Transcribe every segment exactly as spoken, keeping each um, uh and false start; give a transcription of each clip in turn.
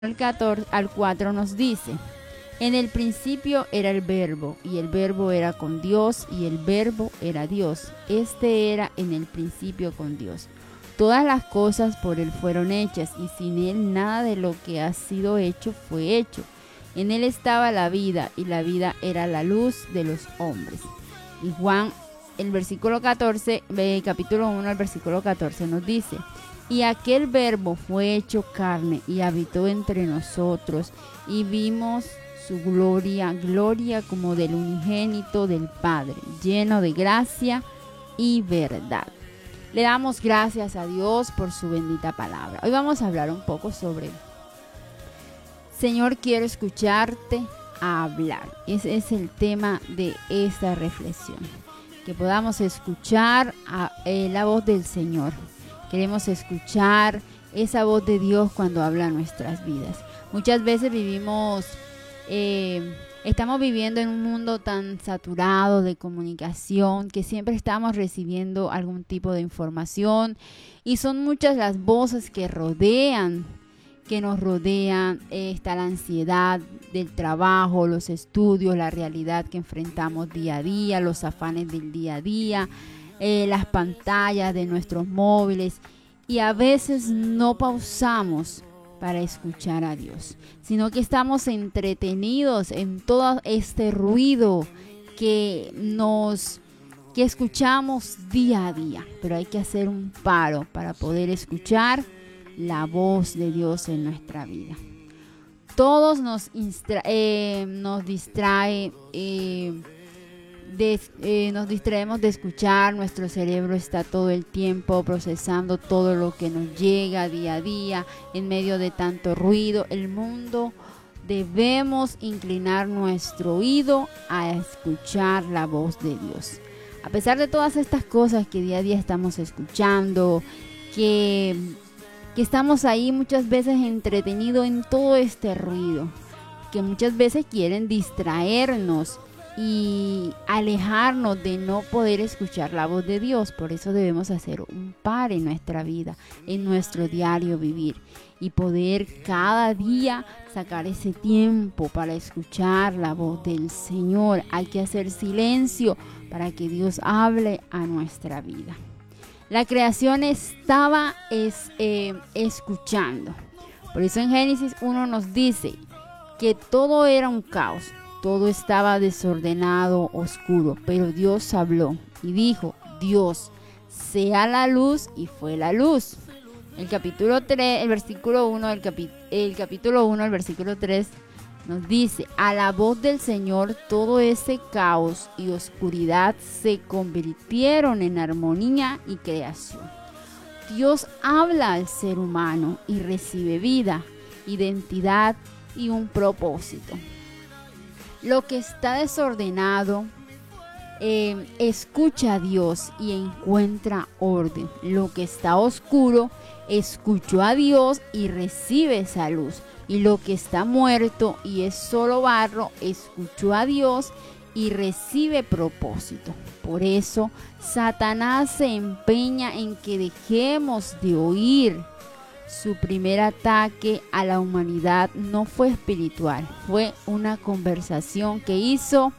al catorce, al cuatro nos dice: en el principio era el verbo, y el verbo era con Dios, y el verbo era Dios. Este era en el principio con Dios. Todas las cosas por él fueron hechas, y sin él nada de lo que ha sido hecho fue hecho. En él estaba la vida, y la vida era la luz de los hombres. Y Juan, el versículo catorce, eh, capítulo uno, el versículo catorce nos dice: y aquel verbo fue hecho carne y habitó entre nosotros, y vimos su gloria, gloria como del unigénito del Padre, lleno de gracia y verdad. Le damos gracias a Dios por su bendita palabra. Hoy vamos a hablar un poco sobre: Señor, quiero escucharte hablar. Ese es el tema de esta reflexión. Que podamos escuchar a, eh, la voz del Señor. Queremos escuchar esa voz de Dios cuando habla en nuestras vidas. Muchas veces vivimos, eh, estamos viviendo en un mundo tan saturado de comunicación que siempre estamos recibiendo algún tipo de información, y son muchas las voces que rodean, que nos rodean. Eh, está la ansiedad del trabajo, los estudios, la realidad que enfrentamos día a día, los afanes del día a día, Eh, las pantallas de nuestros móviles, y a veces no pausamos para escuchar a Dios, sino que estamos entretenidos en todo este ruido que nos que escuchamos día a día. Pero hay que hacer un paro para poder escuchar la voz de Dios en nuestra vida. Todos nos, instra- eh, nos distrae eh, De, eh, nos distraemos de escuchar. Nuestro cerebro está todo el tiempo procesando todo lo que nos llega día a día en medio de tanto ruido. El mundo, debemos inclinar nuestro oído a escuchar la voz de Dios. A pesar de todas estas cosas que día a día estamos escuchando, que, que estamos ahí muchas veces entretenidos en todo este ruido, que muchas veces quieren distraernos y alejarnos de no poder escuchar la voz de Dios. Por eso debemos hacer un par en nuestra vida, en nuestro diario vivir, y poder cada día sacar ese tiempo para escuchar la voz del Señor. Hay que hacer silencio para que Dios hable a nuestra vida. La creación estaba es, eh, escuchando. Por eso en Génesis uno nos dice que todo era un caos. Todo estaba desordenado, oscuro, pero Dios habló y dijo: Dios, sea la luz, y fue la luz. El capítulo tres, el versículo uno, el, capi, el capítulo uno, el versículo tres nos dice: a la voz del Señor todo ese caos y oscuridad se convirtieron en armonía y creación. Dios habla al ser humano y recibe vida, identidad y un propósito. Lo que está desordenado eh, escucha a Dios y encuentra orden. Lo que está oscuro escuchó a Dios y recibe esa luz. Y lo que está muerto y es solo barro escuchó a Dios y recibe propósito. Por eso Satanás se empeña en que dejemos de oír. Su primer ataque a la humanidad no fue espiritual, fue una conversación que hizo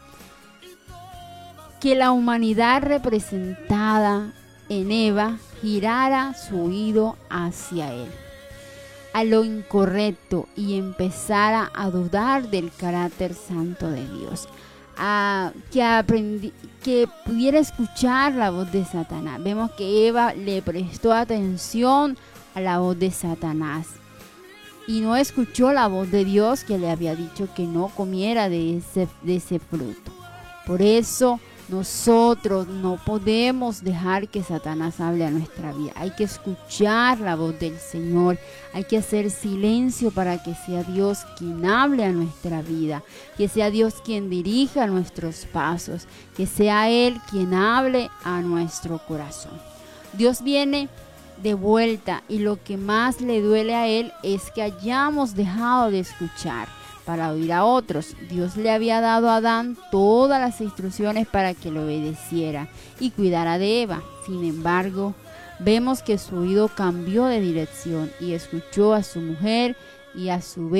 que la humanidad representada en Eva girara su oído hacia él, a lo incorrecto, y empezara a dudar del carácter santo de Dios, a que, aprendi, que pudiera escuchar la voz de Satanás. Vemos que Eva le prestó atención a la voz de Satanás y no escuchó la voz de Dios, que le había dicho que no comiera de ese, de ese fruto. Por eso nosotros no podemos dejar que Satanás hable a nuestra vida. Hay que escuchar la voz del Señor. Hay que hacer silencio para que sea Dios quien hable a nuestra vida, que sea Dios quien dirija nuestros pasos, que sea Él quien hable a nuestro corazón. Dios viene de vuelta, y lo que más le duele a Él es que hayamos dejado de escuchar para oír a otros. Dios le había dado a Adán todas las instrucciones para que lo obedeciera y cuidara de Eva. Sin embargo, vemos que su oído cambió de dirección y escuchó a su mujer y a su vez